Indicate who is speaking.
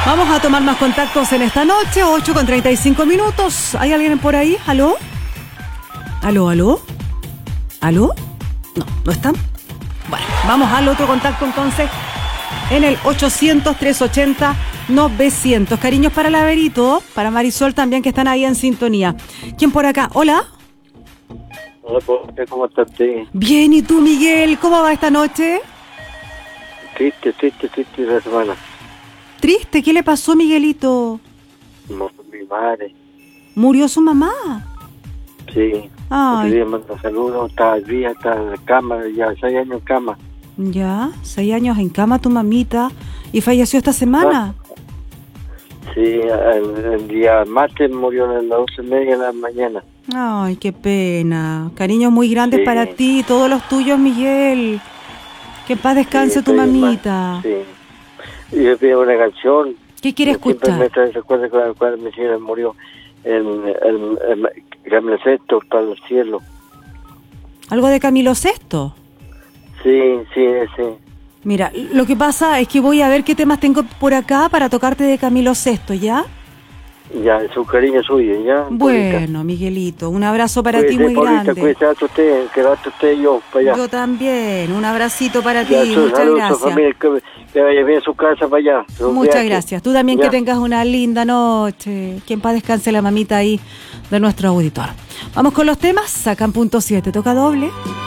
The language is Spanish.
Speaker 1: Vamos a tomar más contactos en esta noche, 8:35. ¿Hay alguien por ahí? ¿Aló? ¿Aló? No están. Bueno, vamos al otro contacto entonces en el 800-380-900. Cariños para Laverito, para Marisol también, que están ahí en sintonía. ¿Quién por acá? ¿Hola?
Speaker 2: Hola, ¿cómo estás?
Speaker 1: Bien, ¿y tú, Miguel? ¿Cómo va esta noche?
Speaker 2: Triste la semana.
Speaker 1: ¿Triste? ¿Qué le pasó, Miguelito?
Speaker 2: Mi madre.
Speaker 1: ¿Murió su mamá?
Speaker 2: Sí.
Speaker 1: Ay.
Speaker 2: Quería mandar saludos, está al día, está en la cama, ya 6 años en cama.
Speaker 1: Ya, 6 años en cama tu mamita. ¿Y falleció esta semana?
Speaker 2: Sí, el día martes murió a las 12:30 de la mañana.
Speaker 1: Ay, qué pena. Cariños muy grandes para ti, todos los tuyos, Miguel. Que en paz descanse tu mamita.
Speaker 2: Sí. Y yo pido una canción.
Speaker 1: ¿Qué quiere escuchar?
Speaker 2: Siempre me trae recuerdo cuando mi señora murió. El Camilo Sesto, para el cielo.
Speaker 1: ¿Algo de Camilo Sesto?
Speaker 2: Sí.
Speaker 1: Mira, lo que pasa es que voy a ver qué temas tengo por acá para tocarte de Camilo Sesto, ¿ya?
Speaker 2: Ya, es un cariño suyo, ¿ya?
Speaker 1: Bueno, Miguelito, un abrazo para ti muy grande.
Speaker 2: Cuídate usted, quédate usted y yo para allá.
Speaker 1: Yo también, un abracito para ti,
Speaker 2: Ya,
Speaker 1: muchas gracias.
Speaker 2: Familia, que vaya bien a su casa para allá.
Speaker 1: Muchas gracias. Tú también,
Speaker 2: ya.
Speaker 1: que tengas una linda noche. Que en paz descanse la mamita ahí de nuestro auditor. Vamos con los temas, sacan punto 7, toca doble.